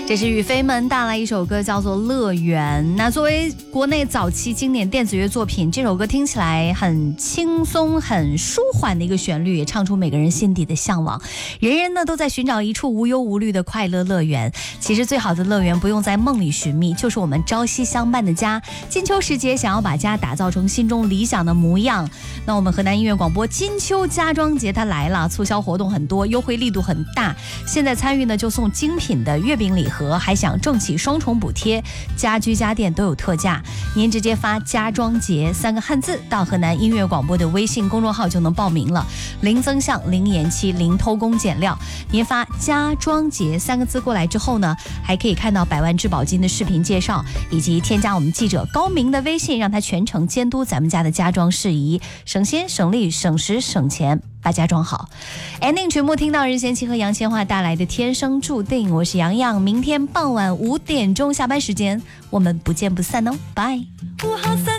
这是雨飞们带来一首歌，叫做《乐园》。那作为国内早期经典电子乐作品，这首歌听起来很轻松、很舒缓的一个旋律，也唱出每个人心底的向往。人人呢都在寻找一处无忧无虑的快乐乐园。其实最好的乐园不用在梦里寻觅，就是我们朝夕相伴的家。金秋时节，想要把家打造成心中理想的模样。那我们河南音乐广播金秋家装节它来了，促销活动很多，优惠力度很大。现在参与呢就送精品的月饼礼盒，还享政企双重补贴，家居家电都有特价。您直接发家装节3个汉字到河南音乐广播的微信公众号就能报名了，零增项、零延期、零偷工减料。您发家装节3个字过来之后呢，还可以看到百万质保金的视频介绍，以及添加我们记者高明的微信，让他全程监督咱们家的家装事宜，省心省力省时省钱，把家装好。ending 曲目听到任贤齐和杨千嬅带来的《天生注定》，我是洋洋，明天傍晚5点钟下班时间，我们不见不散哦，拜。